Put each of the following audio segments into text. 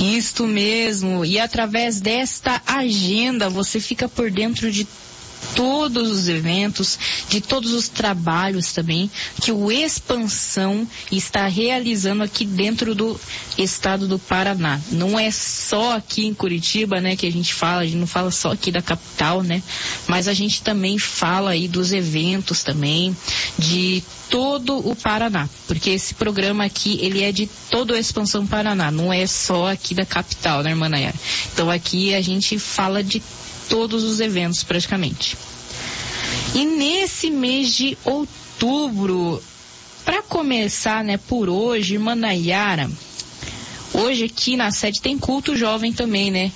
Isto mesmo, e através desta agenda você fica por dentro de todos os eventos, de todos os trabalhos também que o Expansão está realizando aqui dentro do estado do Paraná. Não é só aqui em Curitiba, né, que a gente não fala só aqui da capital, né, mas a gente também fala aí dos eventos também de todo o Paraná, porque esse programa aqui, ele é de todo o Expansão Paraná, não é só aqui da capital, né, irmã Nayara? Então aqui a gente fala de todos os eventos praticamente. E nesse mês de outubro, para começar, né, por hoje, irmã Nayara, hoje aqui na sede tem culto jovem também, né?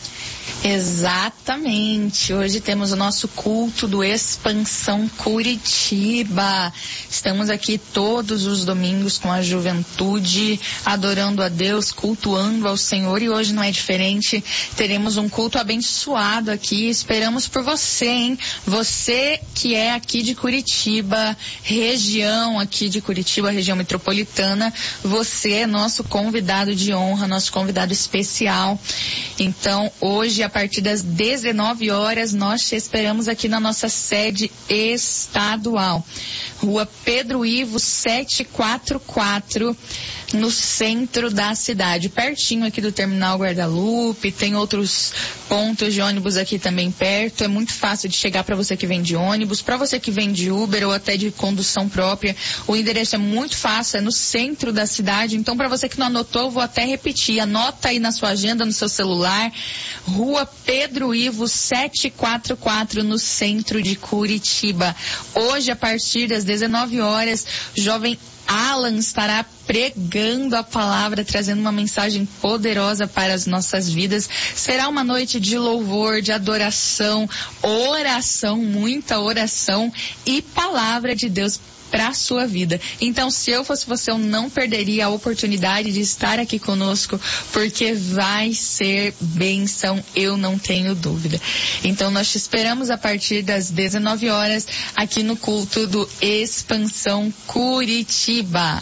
Exatamente, hoje temos o nosso culto do Expansão Curitiba. Estamos aqui todos os domingos com a juventude, adorando a Deus, cultuando ao Senhor, e hoje não é diferente. Teremos um culto abençoado aqui, esperamos por você, hein? Você que é aqui de Curitiba, região aqui de Curitiba, região metropolitana, você é nosso convidado de honra, nosso convidado especial. Então, hoje, a partir das 19 horas, nós te esperamos aqui na nossa sede estadual. Rua Pedro Ivo 744, no centro da cidade, pertinho aqui do Terminal Guadalupe. Tem outros pontos de ônibus aqui também perto. É muito fácil de chegar para você que vem de ônibus, para você que vem de Uber ou até de condução própria. O endereço é muito fácil, é no centro da cidade. Então, para você que não anotou, vou até repetir. Anota aí na sua agenda, no seu celular. Rua Pedro Ivo 744, no centro de Curitiba. Hoje, a partir das 19 horas, o jovem Alan estará pregando a palavra, trazendo uma mensagem poderosa para as nossas vidas. Será uma noite de louvor, de adoração, oração, muita oração e palavra de Deus para a sua vida. Então, se eu fosse você, eu não perderia a oportunidade de estar aqui conosco, porque vai ser bênção, eu não tenho dúvida. Então, nós te esperamos a partir das 19 horas aqui no culto do Expansão Curitiba.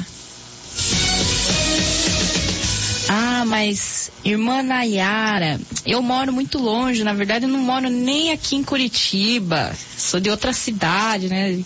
Ah, mas, irmã Nayara, eu moro muito longe, na verdade eu não moro nem aqui em Curitiba, sou de outra cidade, né,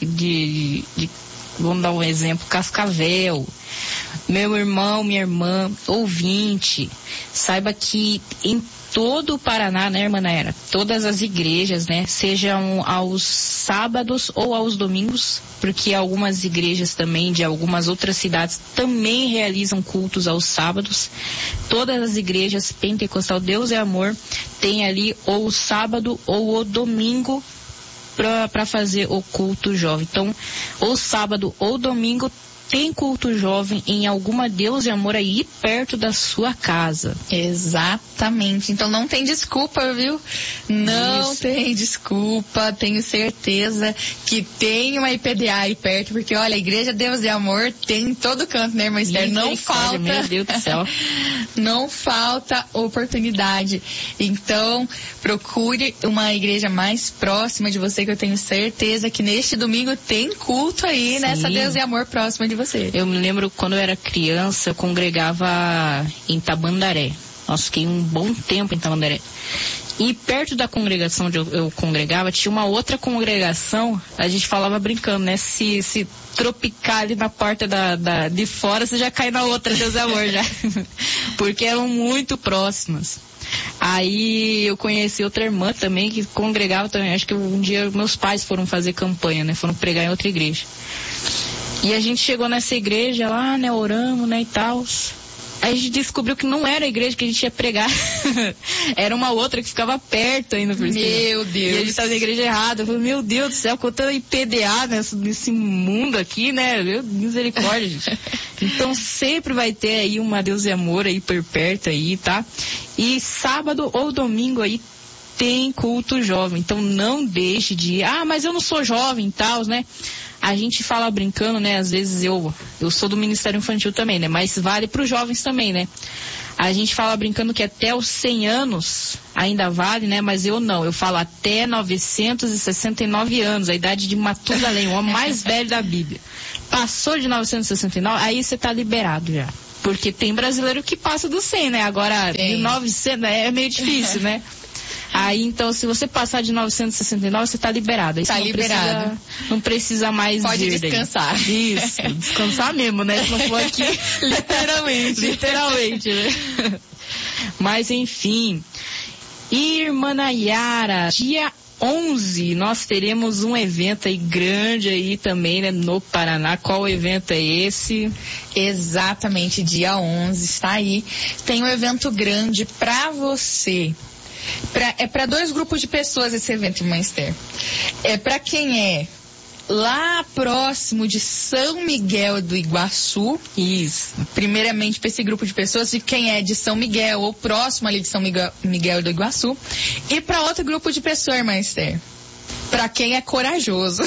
vamos dar um exemplo, Cascavel. Meu irmão, minha irmã, ouvinte, saiba que em todo o Paraná, né, irmã Nayara, todas as igrejas, né, sejam aos sábados ou aos domingos, porque algumas igrejas também de algumas outras cidades também realizam cultos aos sábados. Todas as igrejas pentecostal Deus é Amor tem ali ou o sábado ou o domingo para fazer o culto jovem. Então, ou sábado ou domingo tem culto jovem em alguma Deus e Amor aí perto da sua casa. Exatamente. Então não tem desculpa, viu? Não Isso. tem desculpa. Tenho certeza que tem uma IPDA aí perto, porque olha, a Igreja Deus e Amor tem em todo canto, né, irmã Esther? Não falta. Meu Deus do céu. Não falta oportunidade. Então, procure uma igreja mais próxima de você, que eu tenho certeza que neste domingo tem culto aí. Sim. Nessa Deus e Amor próxima de você. Eu me lembro quando eu era criança, eu congregava em Tamandaré. Nossa, fiquei um bom tempo em Tamandaré. E perto da congregação onde eu congregava, tinha uma outra congregação, a gente falava brincando, né? Se tropicar ali na porta de fora, você já cai na outra, Deus é Amor, já. Porque eram muito próximas. Aí eu conheci outra irmã também, que congregava também. Acho que um dia meus pais foram fazer campanha, né? Foram pregar em outra igreja. E a gente chegou nessa igreja lá, né? Oramos, né? E tal. Aí a gente descobriu que não era a igreja que a gente ia pregar. Era uma outra que ficava perto ainda. Por isso. Meu Deus. E a gente estava na igreja errada. Eu falei, meu Deus do céu, contando IPDA nesse mundo aqui, né? Meu misericórdia, gente. Então sempre vai ter aí uma Deus e Amor aí por perto aí, tá? E sábado ou domingo aí tem culto jovem. Então não deixe de ir. Ah, mas eu não sou jovem e tal, né? A gente fala brincando, né? Às vezes eu sou do Ministério Infantil também, né? Mas vale para os jovens também, né? A gente fala brincando que até os 100 anos ainda vale, né? Mas eu não. Eu falo até 969 anos, a idade de Matusalém, o homem mais velho da Bíblia. Passou de 969, aí você tá liberado já. Porque tem brasileiro que passa do 100, né? Agora, de 900 é meio difícil, né? Aí, então, se você passar de 969, você tá liberado. Aí tá liberado. Não precisa mais pode descansar. Daí. Isso, descansar mesmo, né? Se não for aqui. Literalmente, né? Mas, enfim. Irmã Nayara, dia 11, nós teremos um evento aí grande aí também, né, no Paraná. Qual evento é esse? Exatamente, dia 11, está aí. Tem um evento grande para você. É para 2 grupos de pessoas esse evento, irmã Esther. É para quem é lá próximo de São Miguel do Iguaçu. Isso. Primeiramente para esse grupo de pessoas, de quem é de São Miguel ou próximo ali de São Miguel do Iguaçu. E para outro grupo de pessoas, irmã Esther. Pra quem é corajoso.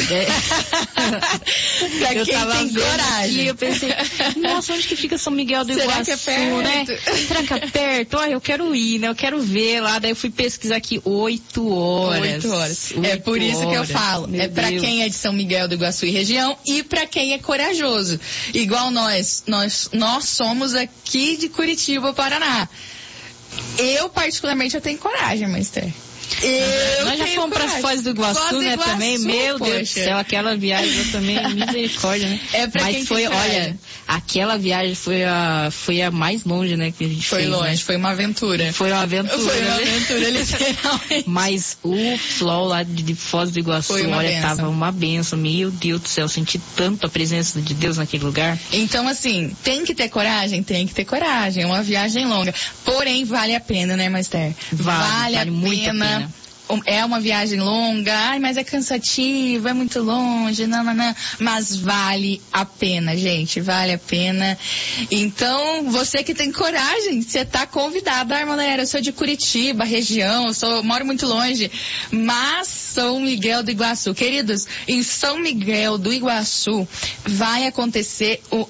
Pra eu quem tem coragem. Aqui, eu pensei, nossa, onde que fica São Miguel do Iguaçu, que é perto? Né? Será que é perto? Eu quero ir, né? Eu quero ver lá. Daí eu fui pesquisar aqui 8 horas. 8 horas. É por isso que eu falo. Meu Deus. Pra quem é de São Miguel do Iguaçu e região e pra quem é corajoso. Igual nós somos aqui de Curitiba, Paraná. Eu, particularmente, eu tenho coragem, Master. Nós já fomos para Foz do Iguaçu, né, também, meu Deus do céu, aquela viagem eu também, misericórdia, né? Mas foi, olha, aquela viagem foi a mais longe, né, que a gente fez. Foi longe, né? Foi uma aventura. Foi uma aventura, literalmente. Mas o flow lá de Foz do Iguaçu, olha, tava uma benção, meu Deus do céu, senti tanto a presença de Deus naquele lugar. Então, assim, tem que ter coragem, é uma viagem longa, porém vale a pena, né, Master? Vale muito a pena. É uma viagem longa, mas é cansativo, é muito longe, não, mas vale a pena, gente, vale a pena. Então, você que tem coragem, você tá convidado. Irmã Nayara, eu sou de Curitiba, região, moro muito longe, mas São Miguel do Iguaçu. Queridos, em São Miguel do Iguaçu vai acontecer o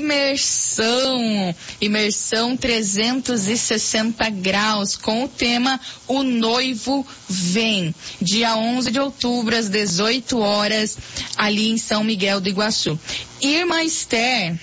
Imersão 360 graus, com o tema O Noivo Vem, dia 11 de outubro, às 18 horas, ali em São Miguel do Iguaçu. Irmã Esther,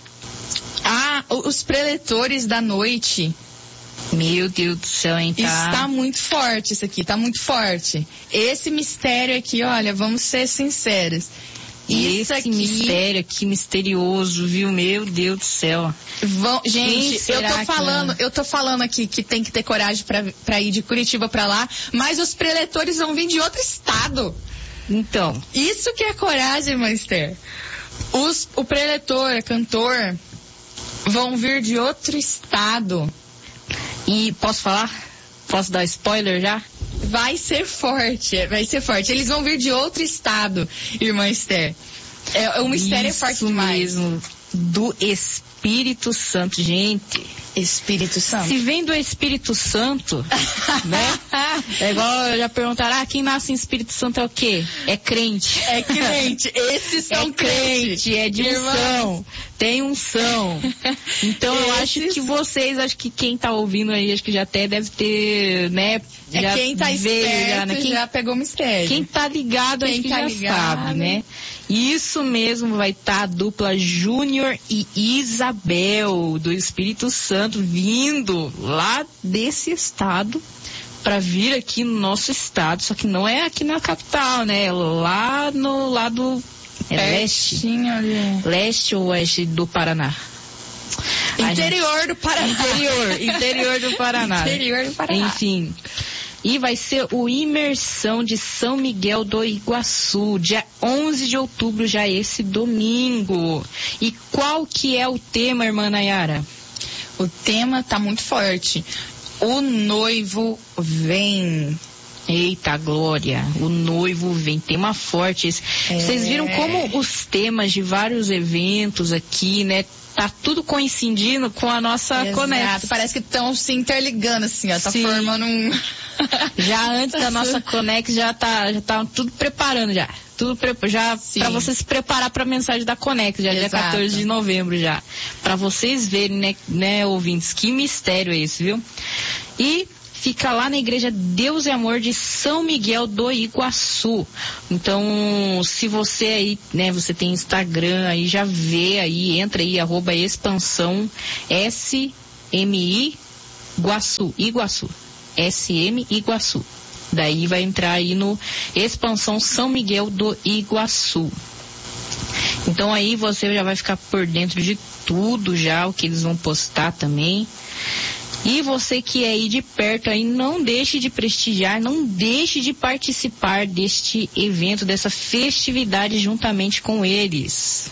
os preletores da noite. Meu Deus do céu, hein? Está muito forte isso aqui, está muito forte. Esse mistério aqui, olha, vamos ser sinceros. Isso aqui, mistério aqui, misterioso, viu? Meu Deus do céu. Gente, eu tô falando aqui que tem que ter coragem pra ir de Curitiba pra lá, mas os preletores vão vir de outro estado. Então. Isso que é coragem, Master. O preletor, cantor, vão vir de outro estado. E posso falar? Posso dar spoiler já? Vai ser forte. Eles vão vir de outro estado, irmã Esther. O mistério é forte demais. Mesmo, do Espírito Santo, gente. Espírito Santo. Se vem do Espírito Santo, né? É igual já perguntaram, quem nasce em Espírito Santo é o quê? É crente. É crente. Esses são crente, é de unção. Tem unção. Então eu acho que quem tá ouvindo aí, acho que já até deve ter, né? Já quem tá esperto né? já pegou o mistério. Quem tá ligado, acho que já sabe, né? Isso mesmo, vai estar a dupla Júnior e Isabel, do Espírito Santo, vindo lá desse estado para vir aqui no nosso estado, só que não é aqui na capital, né? Lá no lado leste ou oeste do Paraná. Interior do Paraná. Interior do Paraná. Interior do Paraná. Enfim. E vai ser o Imersão de São Miguel do Iguaçu, dia 11 de outubro, já esse domingo. E qual que é o tema, irmã Nayara? O tema tá muito forte. O noivo vem. Eita glória, o noivo vem, tema forte. Vocês viram como os temas de vários eventos aqui, né? Tá tudo coincidindo com a nossa Conex. Parece que estão se interligando assim, ó. Tá formando um... Já antes da nossa Conex já tá tudo preparando já. Para você se preparar para a mensagem da Conex, já dia 14 de novembro já. Para vocês verem, né, ouvintes, que mistério é esse, viu? E fica lá na igreja Deus e Amor de São Miguel do Iguaçu. Então, se você aí, né, você tem Instagram aí, já vê aí, entra aí, @expansão SMI Iguaçu. SM Iguaçu. Daí vai entrar aí no Expansão São Miguel do Iguaçu. Então aí você já vai ficar por dentro de tudo já, o que eles vão postar também. E você que é aí de perto aí, não deixe de prestigiar, não deixe de participar deste evento, dessa festividade juntamente com eles.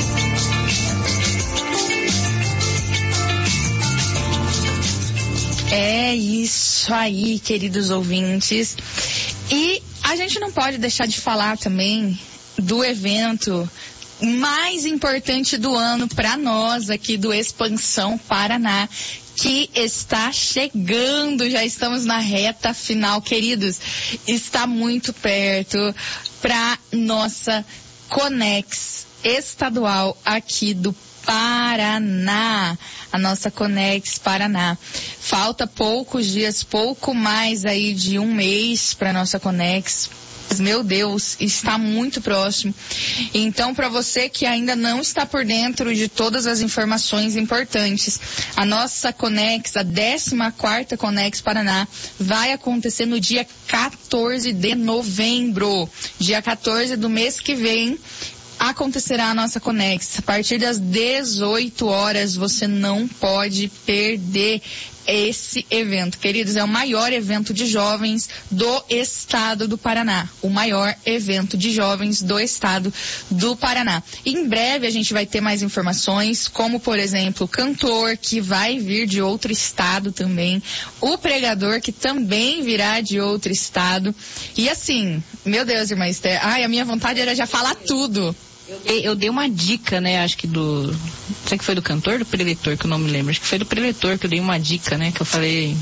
É isso aí, queridos ouvintes. E a gente não pode deixar de falar também do evento mais importante do ano para nós aqui do Expansão Paraná, que está chegando, já estamos na reta final, queridos, está muito perto, para nossa Conex estadual aqui do Paraná, a nossa Conex Paraná. Falta poucos dias, pouco mais aí de um mês para nossa Conex. Meu Deus, está muito próximo. Então, para você que ainda não está por dentro de todas as informações importantes, a nossa Conex, a 14ª Conex Paraná, vai acontecer no dia 14 de novembro. Dia 14 do mês que vem acontecerá a nossa Conex. A partir das 18 horas, você não pode perder esse evento. Queridos, é o maior evento de jovens do estado do Paraná. O maior evento de jovens do estado do Paraná. Em breve a gente vai ter mais informações, como por exemplo, o cantor que vai vir de outro estado também, o pregador que também virá de outro estado. E assim, meu Deus, irmã Esther, a minha vontade era já falar tudo. Eu dei uma dica, né, acho que será que foi do cantor ou do preletor, que eu não me lembro, acho que foi do preletor que eu dei uma dica, né, que eu falei,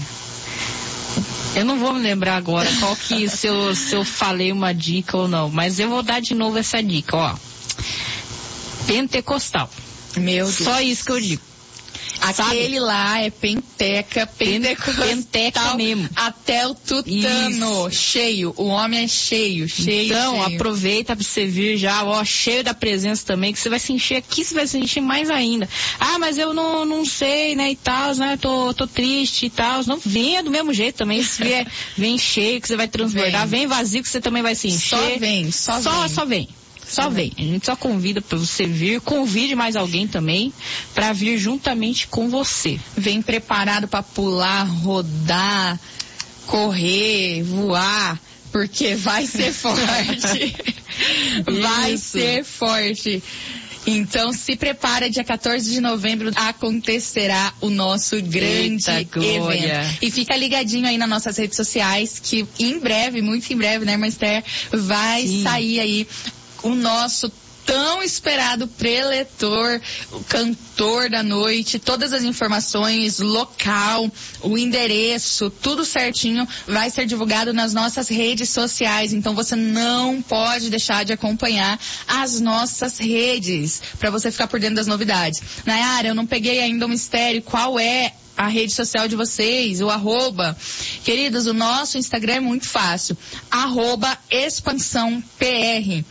eu não vou me lembrar agora qual que, se eu falei uma dica ou não, mas eu vou dar de novo essa dica, ó, pentecostal, meu Deus. Só isso que eu digo. Aquele lá é penteca mesmo. Até o tutano. Isso. Cheio. O homem é cheio. Então, aproveita pra você vir já, ó, cheio da presença também, que você vai se encher aqui, você vai se encher mais ainda. Ah, mas eu não sei, né, e tal, né, tô triste e tal. Não, venha do mesmo jeito também. Se vier, vem cheio, que você vai transbordar. Vem vazio, que você também vai se encher. Só vem. Só vem. A gente só convida para você vir. Convide mais alguém também para vir juntamente com você. Vem preparado para pular, rodar, correr, voar, porque vai ser forte. Vai ser forte. Então, se prepara, dia 14 de novembro acontecerá o nosso grande evento. E fica ligadinho aí nas nossas redes sociais, que em breve, muito em breve, né, irmã Esther, vai sair aí o nosso tão esperado preletor, o cantor da noite, todas as informações, local, o endereço, tudo certinho, vai ser divulgado nas nossas redes sociais. Então você não pode deixar de acompanhar as nossas redes, para você ficar por dentro das novidades. Nayara, eu não peguei ainda o mistério, qual é a rede social de vocês, o @. Queridos, o nosso Instagram é muito fácil, @expansãopr.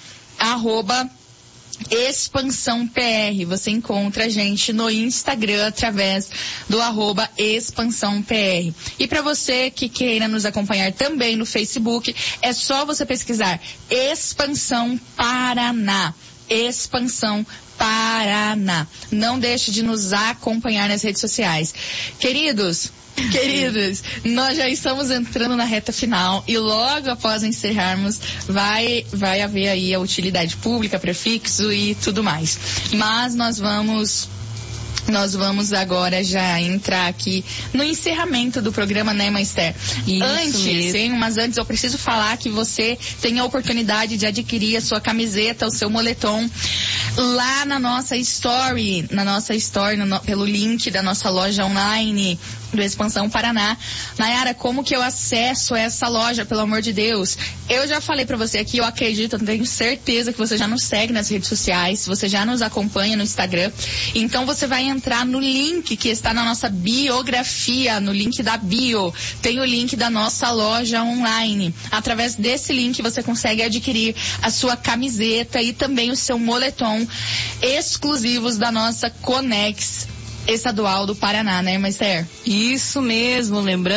@expansãopr. Você encontra a gente no Instagram através do @expansãopr. E para você que queira nos acompanhar também no Facebook, é só você pesquisar Expansão Paraná. Expansão Paraná. Não deixe de nos acompanhar nas redes sociais. Queridos, nós já estamos entrando na reta final e logo após encerrarmos vai haver aí a utilidade pública, prefixo e tudo mais. Mas nós vamos agora já entrar aqui no encerramento do programa, né, irmã Esther? Mas antes eu preciso falar que você tem a oportunidade de adquirir a sua camiseta, o seu moletom, lá na nossa story, pelo link da nossa loja online do Expansão Paraná. Nayara, como que eu acesso essa loja, pelo amor de Deus? Eu já falei pra você aqui, eu acredito, eu tenho certeza que você já nos segue nas redes sociais, você já nos acompanha no Instagram. Então você vai entrar entrar no link que está na nossa biografia, no link da bio. Tem o link da nossa loja online. Através desse link você consegue adquirir a sua camiseta e também o seu moletom exclusivos da nossa Conex Estadual do Paraná, né, Master? Isso mesmo, lembrando